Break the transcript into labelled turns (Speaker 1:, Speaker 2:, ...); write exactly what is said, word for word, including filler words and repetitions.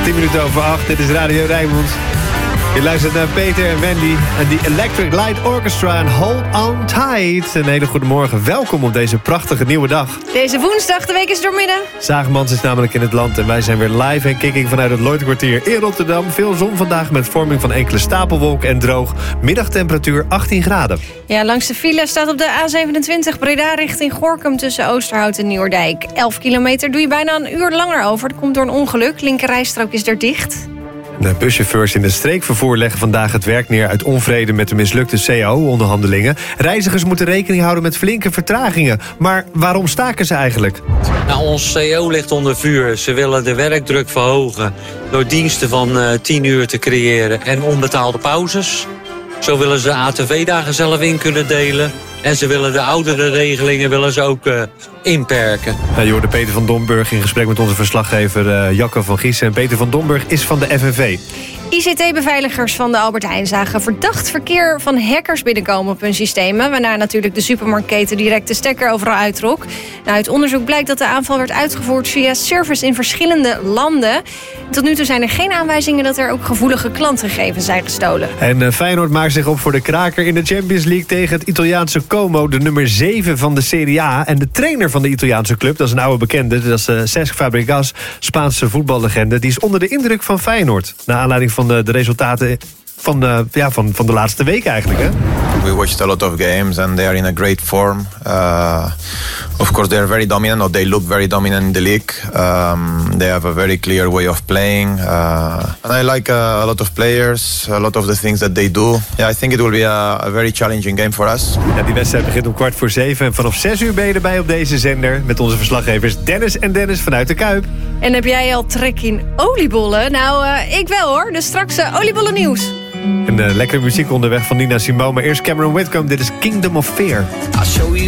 Speaker 1: tien minuten over acht. Dit is Radio Rijnmond. Je luistert naar Peter en Wendy en die Electric Light Orchestra en Hold On Tight. Een hele goede morgen. Welkom op deze prachtige nieuwe dag.
Speaker 2: Deze woensdag, de week is doormidden.
Speaker 1: Zagemans is namelijk in het land en wij zijn weer live en kicking vanuit het Lloydkwartier in Rotterdam. Veel zon vandaag met vorming van enkele stapelwolken en droog. Middagtemperatuur achttien graden.
Speaker 2: Ja, langs de file staat op de A zevenentwintig Breda richting Gorinchem tussen Oosterhout en Nieuwerdijk. elf kilometer doe je bijna een uur langer over. Dat komt door een ongeluk. Linkerrijstrook is er dicht.
Speaker 1: De buschauffeurs in het streekvervoer leggen vandaag het werk neer uit onvrede met de mislukte C A O-onderhandelingen. Reizigers moeten rekening houden met flinke vertragingen. Maar waarom staken ze eigenlijk?
Speaker 3: Nou, ons C A O ligt onder vuur. Ze willen de werkdruk verhogen door diensten van uh, tien uur te creëren en onbetaalde pauzes. Zo willen ze A T V-dagen zelf in kunnen delen. En ze willen de oudere regelingen willen ze ook uh, inperken.
Speaker 1: Nou, je hoorde Peter van Domburg in gesprek met onze verslaggever uh, Jacco van Giessen. En Peter van Domburg is van de F N V.
Speaker 2: I C T-beveiligers van de Albert Heijn zagen verdacht verkeer van hackers binnenkomen op hun systemen, waarna natuurlijk de supermarktketen direct de stekker overal uittrok. Nou, uit onderzoek blijkt dat de aanval werd uitgevoerd via servers in verschillende landen. Tot nu toe zijn er geen aanwijzingen dat er ook gevoelige klantgegevens zijn gestolen.
Speaker 1: En uh, Feyenoord maakt zich op voor de kraker in de Champions League tegen het Italiaanse Como, de nummer zeven van de Serie A. En de trainer van de Italiaanse club, dat is een oude bekende, dat is uh, Cesc Fabregas, Spaanse voetballegende. Die is onder de indruk van Feyenoord, naar aanleiding van van de, de resultaten van de, ja, van, van de laatste week eigenlijk, hè?
Speaker 4: We watched a lot of games and they are in a great form. Uh, of course, they are very dominant, or they look very dominant in the league. Um, they have a very clear way of playing. Uh, and I like uh, a lot of players, a lot of the things that they do. Yeah, I think it will be a, a very challenging game for us.
Speaker 1: Ja, die wedstrijd begint om kwart voor zeven. En vanaf zes uur ben je erbij op deze zender met onze verslaggevers Dennis en Dennis vanuit de Kuip.
Speaker 2: En heb jij al trek in oliebollen? Nou, uh, ik wel hoor. Dus straks uh, oliebollen nieuws.
Speaker 1: Een uh, lekkere muziek onderweg van Nina Simone. Maar eerst Cameron Whitcomb. Dit is Kingdom of Fear.
Speaker 5: I'll show you